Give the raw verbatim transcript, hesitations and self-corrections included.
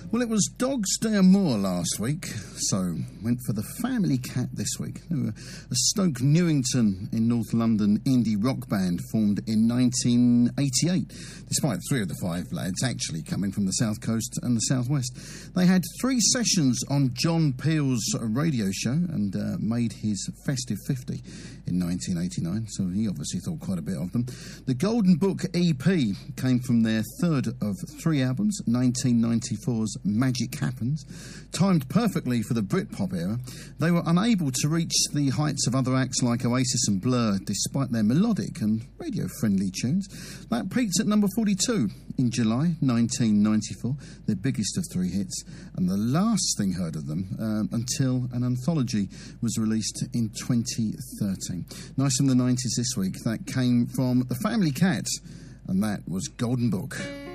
Well, it was Dogs D'Amour last week, so went for the Family Cat this week. They were a Stoke Newington in North London indie rock band formed in nineteen eighty-eight, despite three of the five lads actually coming from the South Coast and the South West. They had three sessions on John Peel's radio show and uh, made his Festive fifty in nineteen eighty-nine, so he obviously thought quite a bit of them. The Golden Book E P came from their third of three albums, nineteen ninety-four's Magic Happens. Timed perfectly for the Britpop era, they were unable to reach the heights of other acts like Oasis and Blur, despite their melodic and radio-friendly tunes. That peaked at number forty-two in July nineteen ninety-four, their biggest of three hits, and the last thing heard of them um, until an anthology was released in twenty thirteen. Nice from the nineties this week. That came from the Family Cat, and that was Golden Book.